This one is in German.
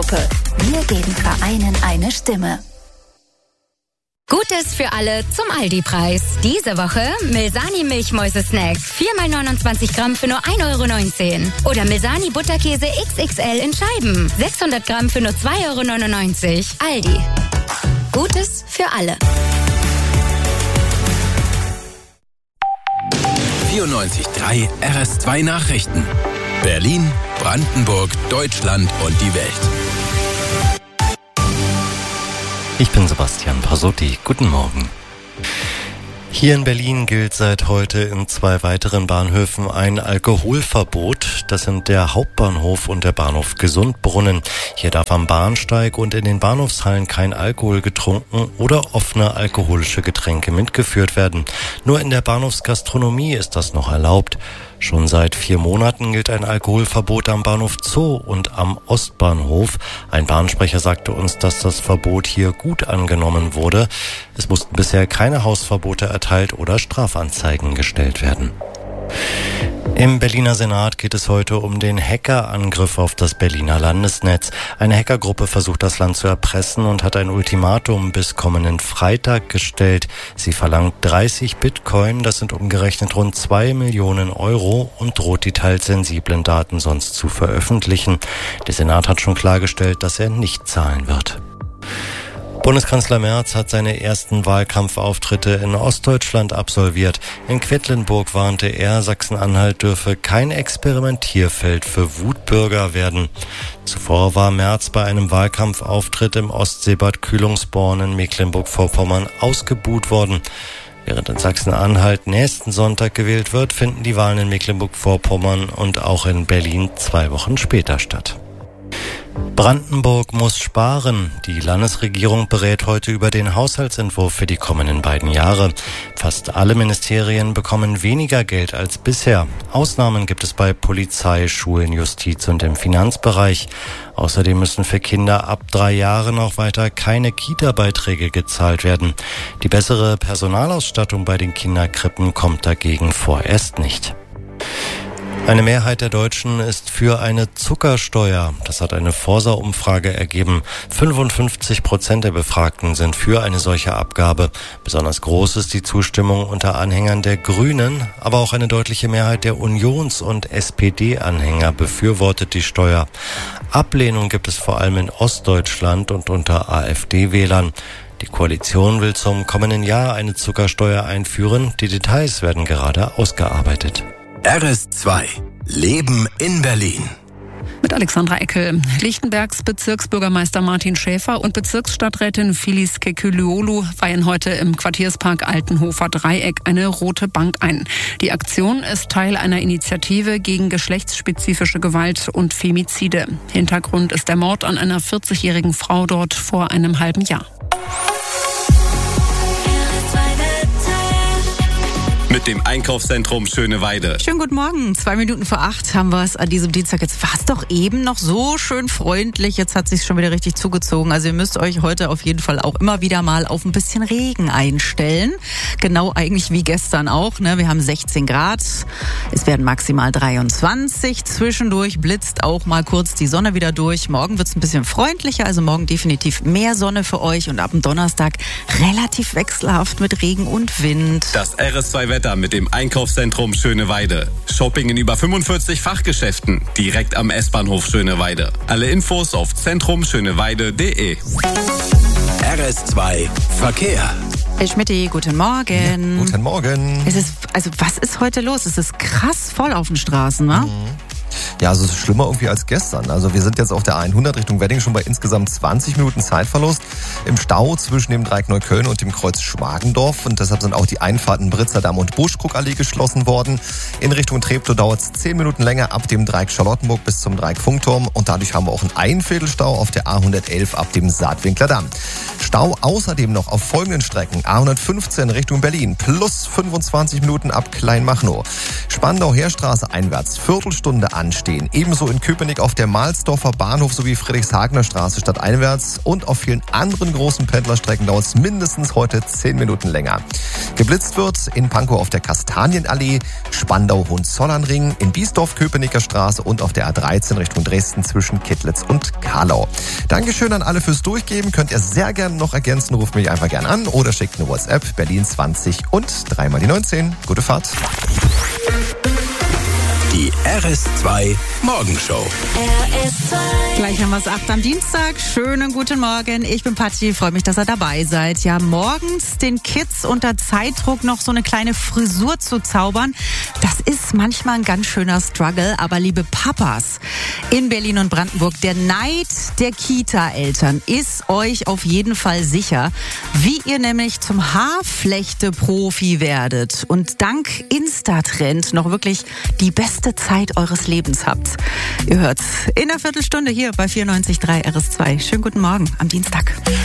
Gruppe. Wir geben Vereinen eine Stimme. Gutes für alle zum Aldi-Preis. Diese Woche Milsani Milchmäuse-Snack. 4x29 Gramm für nur 1,19 €. Oder Milsani Butterkäse XXL in Scheiben. 600 Gramm für nur 2,99 €. Aldi. Gutes für alle. 94.3 RS2 Nachrichten. Berlin, Brandenburg, Deutschland und die Welt. Ich bin Sebastian Pasotti. Guten Morgen. Hier in Berlin gilt seit heute in 2 weiteren Bahnhöfen ein Alkoholverbot. Das sind der Hauptbahnhof und der Bahnhof Gesundbrunnen. Hier darf am Bahnsteig und in den Bahnhofshallen kein Alkohol getrunken oder offene alkoholische Getränke mitgeführt werden. Nur in der Bahnhofsgastronomie ist das noch erlaubt. Schon seit 4 Monaten gilt ein Alkoholverbot am Bahnhof Zoo und am Ostbahnhof. Ein Bahnsprecher sagte uns, dass das Verbot hier gut angenommen wurde. Es mussten bisher keine Hausverbote erteilt oder Strafanzeigen gestellt werden. Im Berliner Senat geht es heute um den Hackerangriff auf das Berliner Landesnetz. Eine Hackergruppe versucht, das Land zu erpressen und hat ein Ultimatum bis kommenden Freitag gestellt. Sie verlangt 30 Bitcoin, das sind umgerechnet rund 2 Millionen €, und droht, die teils sensiblen Daten sonst zu veröffentlichen. Der Senat hat schon klargestellt, dass er nicht zahlen wird. Bundeskanzler Merz hat seine ersten Wahlkampfauftritte in Ostdeutschland absolviert. In Quedlinburg warnte er, Sachsen-Anhalt dürfe kein Experimentierfeld für Wutbürger werden. Zuvor war Merz bei einem Wahlkampfauftritt im Ostseebad Kühlungsborn in Mecklenburg-Vorpommern ausgebuht worden. Während in Sachsen-Anhalt nächsten Sonntag gewählt wird, finden die Wahlen in Mecklenburg-Vorpommern und auch in Berlin 2 Wochen später statt. Brandenburg muss sparen. Die Landesregierung berät heute über den Haushaltsentwurf für die kommenden beiden Jahre. Fast alle Ministerien bekommen weniger Geld als bisher. Ausnahmen gibt es bei Polizei, Schulen, Justiz und im Finanzbereich. Außerdem müssen für Kinder ab 3 Jahren auch weiter keine Kita-Beiträge gezahlt werden. Die bessere Personalausstattung bei den Kinderkrippen kommt dagegen vorerst nicht. Eine Mehrheit der Deutschen ist für eine Zuckersteuer. Das hat eine Forsa-Umfrage ergeben. 55% der Befragten sind für eine solche Abgabe. Besonders groß ist die Zustimmung unter Anhängern der Grünen, aber auch eine deutliche Mehrheit der Unions- und SPD-Anhänger befürwortet die Steuer. Ablehnung gibt es vor allem in Ostdeutschland und unter AfD-Wählern. Die Koalition will zum kommenden Jahr eine Zuckersteuer einführen. Die Details werden gerade ausgearbeitet. RS2 Leben in Berlin. Mit Alexandra Eckel. Lichtenbergs Bezirksbürgermeister Martin Schäfer und Bezirksstadträtin Phyllis Kekülüoğlu weihen heute im Quartierspark Altenhofer Dreieck eine rote Bank ein. Die Aktion ist Teil einer Initiative gegen geschlechtsspezifische Gewalt und Femizide. Hintergrund ist der Mord an einer 40-jährigen Frau dort vor einem halben Jahr. Mit dem Einkaufszentrum Schöneweide. Schönen guten Morgen. 2 Minuten vor 8 haben wir es an diesem Dienstag. Jetzt war es doch eben noch so schön freundlich. Jetzt hat es sich schon wieder richtig zugezogen. Also ihr müsst euch heute auf jeden Fall auch immer wieder mal auf ein bisschen Regen einstellen. Genau eigentlich wie gestern auch. Ne? Wir haben 16 Grad. Es werden maximal 23. Zwischendurch blitzt auch mal kurz die Sonne wieder durch. Morgen wird es ein bisschen freundlicher. Also morgen definitiv mehr Sonne für euch. Und ab dem Donnerstag relativ wechselhaft mit Regen und Wind. Das RS2-Wetter mit dem Einkaufszentrum Schöneweide. Shopping in über 45 Fachgeschäften. Direkt am S-Bahnhof Schöneweide. Alle Infos auf zentrumschöneweide.de. RS2 Verkehr. Schmitti, guten Morgen. Ja, guten Morgen. Was ist heute los? Es ist krass voll auf den Straßen, wa? Ja, also es ist schlimmer irgendwie als gestern. Also wir sind jetzt auf der 100 Richtung Wedding schon bei insgesamt 20 Minuten Zeitverlust im Stau zwischen dem Dreieck Neukölln und dem Kreuz Schmargendorf. Und deshalb sind auch die Einfahrten Britzerdamm und Buschkrugallee geschlossen worden. In Richtung Treptow dauert es 10 Minuten länger ab dem Dreieck Charlottenburg bis zum Dreieck Funkturm. Und dadurch haben wir auch einen Einviertelstau auf der A111 ab dem Saatwinkler Damm. Stau außerdem noch auf folgenden Strecken. A115 Richtung Berlin plus 25 Minuten ab Kleinmachnow. Spandau-Heerstraße einwärts Viertelstunde Anstieg. entstehen. Ebenso in Köpenick auf der Mahlsdorfer Bahnhof sowie Friedrichshagener Straße stadteinwärts. Und auf vielen anderen großen Pendlerstrecken dauert es mindestens heute 10 Minuten länger. Geblitzt wird in Pankow auf der Kastanienallee, Spandau-Hohenzollernring, in Biesdorf-Köpenicker Straße und auf der A13 Richtung Dresden zwischen Kittlitz und Karlau. Dankeschön an alle fürs Durchgeben. Könnt ihr sehr gerne noch ergänzen. Ruft mich einfach gerne an oder schickt eine WhatsApp Berlin 20 und 3 mal die 19. Gute Fahrt. Die RS2 Morgenshow. Gleich haben wir es 8 am Dienstag. Schönen guten Morgen. Ich bin Patti. Freue mich, dass ihr dabei seid. Ja, morgens den Kids unter Zeitdruck noch so eine kleine Frisur zu zaubern, das ist manchmal ein ganz schöner Struggle. Aber liebe Papas in Berlin und Brandenburg, der Neid der Kita-Eltern ist euch auf jeden Fall sicher, wie ihr nämlich zum Haarflechte-Profi werdet und dank Insta-Trend noch wirklich die beste Zeit eures Lebens habt. Ihr hört's in einer Viertelstunde hier bei 94.3 RS2. Schönen guten Morgen am Dienstag.